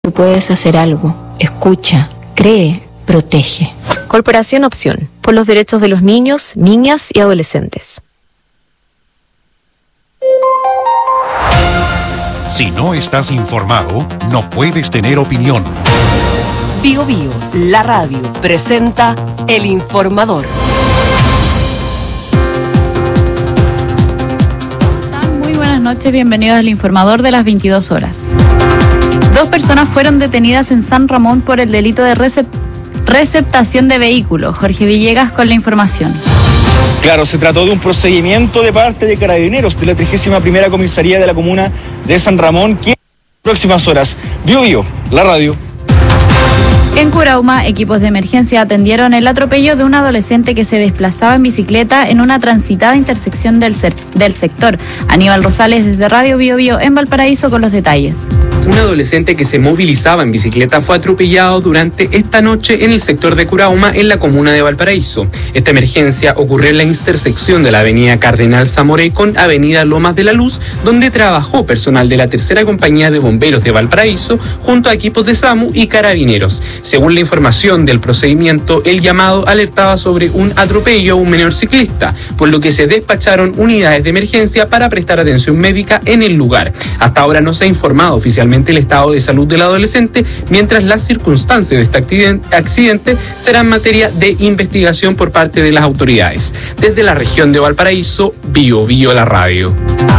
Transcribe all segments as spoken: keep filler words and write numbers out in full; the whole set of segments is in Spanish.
Tú puedes hacer algo. Escucha, cree, protege. Corporación Opción, por los derechos de los niños, niñas y adolescentes. Si no estás informado, no puedes tener opinión. Bio Bio, la radio, presenta El Informador. Muy buenas noches, bienvenidos al Informador de las veintidós horas. Dos personas fueron detenidas en San Ramón por el delito de recep- receptación de vehículos. Jorge Villegas con la información. Claro, se trató de un procedimiento de parte de Carabineros de la trigésima primera Comisaría de la Comuna de San Ramón, que en las próximas horas, Bio Bio, la radio. En Curauma, equipos de emergencia atendieron el atropello de un adolescente que se desplazaba en bicicleta en una transitada intersección del, ser- del sector. Aníbal Rosales desde Radio Bio Bio en Valparaíso con los detalles. Un adolescente que se movilizaba en bicicleta fue atropellado durante esta noche en el sector de Curauma, en la comuna de Valparaíso. Esta emergencia ocurrió en la intersección de la avenida Cardenal Zamoré con avenida Lomas de la Luz, donde trabajó personal de la tercera compañía de bomberos de Valparaíso junto a equipos de SAMU y Carabineros. Según la información del procedimiento, el llamado alertaba sobre un atropello a un menor ciclista, por lo que se despacharon unidades de emergencia para prestar atención médica en el lugar. Hasta ahora no se ha informado oficialmente el estado de salud del adolescente, mientras las circunstancias de este accidente serán materia de investigación por parte de las autoridades. Desde la región de Valparaíso, Bio Bio la radio.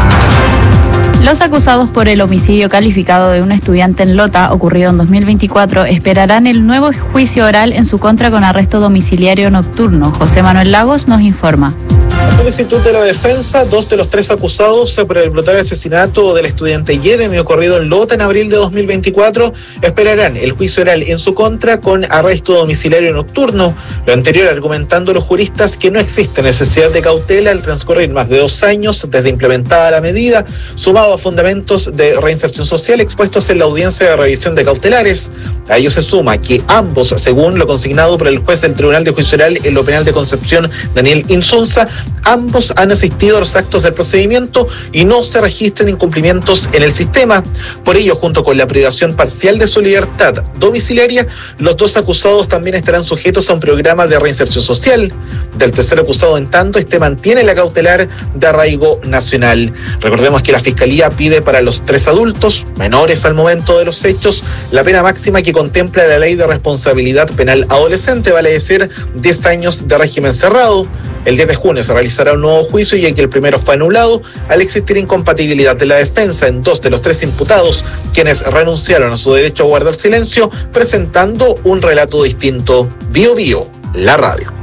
Los acusados por el homicidio calificado de un estudiante en Lota, ocurrido en dos mil veinticuatro, esperarán el nuevo juicio oral en su contra con arresto domiciliario nocturno. José Manuel Lagos nos informa. A solicitud de la defensa, dos de los tres acusados por el brutal asesinato del estudiante Jeremy ocurrido en Lota en abril de dos mil veinticuatro esperarán el juicio oral en su contra con arresto domiciliario nocturno. Lo anterior argumentando los juristas que no existe necesidad de cautela al transcurrir más de dos años desde implementada la medida, sumado a fundamentos de reinserción social expuestos en la audiencia de revisión de cautelares. A ello se suma que ambos, según lo consignado por el juez del Tribunal de Juicio Oral en lo Penal de Concepción, Daniel Insunza, ambos han asistido a los actos del procedimiento y no se registran incumplimientos en el sistema. Por ello, junto con la privación parcial de su libertad domiciliaria, los dos acusados también estarán sujetos a un programa de reinserción social. Del tercer acusado, en tanto, este mantiene la cautelar de arraigo nacional. Recordemos que la Fiscalía pide para los tres adultos, menores al momento de los hechos, la pena máxima que contempla la Ley de Responsabilidad Penal Adolescente, vale decir, diez años de régimen cerrado. El diez de junio se realizará un nuevo juicio, ya que el primero fue anulado al existir incompatibilidad de la defensa en dos de los tres imputados, quienes renunciaron a su derecho a guardar silencio, presentando un relato distinto. Bio Bio, la radio.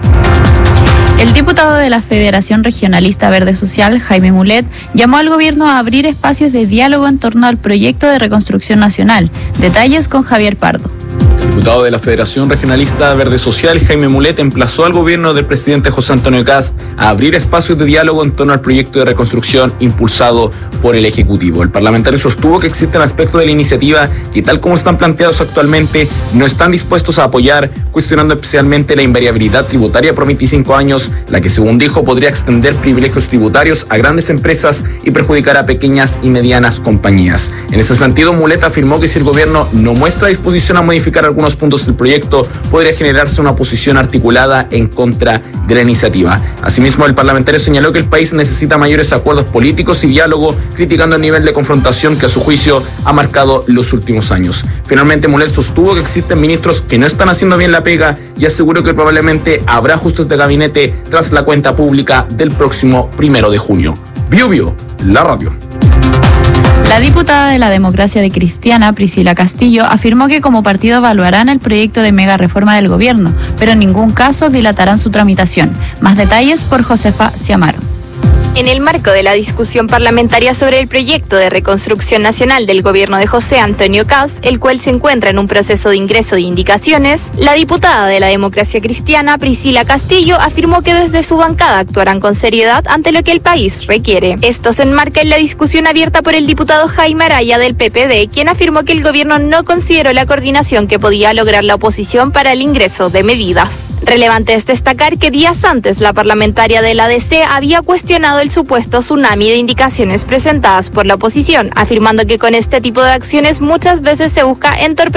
El diputado de la Federación Regionalista Verde Social, Jaime Mulet, llamó al gobierno a abrir espacios de diálogo en torno al proyecto de reconstrucción nacional. Detalles con Javier Pardo. El diputado de la Federación Regionalista Verde Social, Jaime Mulet, emplazó al gobierno del presidente José Antonio Kast a abrir espacios de diálogo en torno al proyecto de reconstrucción impulsado por el Ejecutivo. El parlamentario sostuvo que existen aspectos de la iniciativa que, tal como están planteados actualmente, no están dispuestos a apoyar, cuestionando especialmente la invariabilidad tributaria por veinticinco años, la que, según dijo, podría extender privilegios tributarios a grandes empresas y perjudicar a pequeñas y medianas compañías. En ese sentido, Mulet afirmó que si el gobierno no muestra disposición a modificar algunos puntos del proyecto, podría generarse una posición articulada en contra de la iniciativa. Asimismo, el parlamentario señaló que el país necesita mayores acuerdos políticos y diálogo, criticando el nivel de confrontación que a su juicio ha marcado los últimos años. Finalmente, Mulet sostuvo que existen ministros que no están haciendo bien la pega y aseguró que probablemente habrá ajustes de gabinete tras la cuenta pública del próximo primero de junio. Bio Bio, la radio. La diputada de la Democracia de Cristiana, Priscila Castillo, afirmó que como partido evaluarán el proyecto de mega reforma del gobierno, pero en ningún caso dilatarán su tramitación. Más detalles por Josefa Ciamaro. En el marco de la discusión parlamentaria sobre el proyecto de reconstrucción nacional del gobierno de José Antonio Kast, el cual se encuentra en un proceso de ingreso de indicaciones, la diputada de la Democracia Cristiana, Priscila Castillo, afirmó que desde su bancada actuarán con seriedad ante lo que el país requiere. Esto se enmarca en la discusión abierta por el diputado Jaime Araya del P P D, quien afirmó que el gobierno no consideró la coordinación que podía lograr la oposición para el ingreso de medidas. Relevante es destacar que días antes la parlamentaria de la A D C había cuestionado el supuesto tsunami de indicaciones presentadas por la oposición, afirmando que con este tipo de acciones muchas veces se busca entorpecer